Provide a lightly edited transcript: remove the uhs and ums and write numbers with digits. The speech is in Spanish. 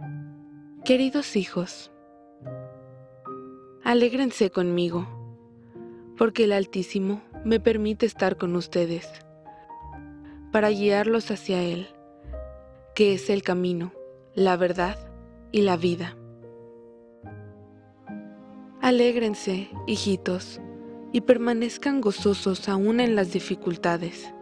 Queridos hijos, alégrense conmigo, porque el Altísimo me permite estar con ustedes, para guiarlos hacia Él, que es el camino, la verdad y la vida. Alégrense, hijitos, y permanezcan gozosos aún en las dificultades,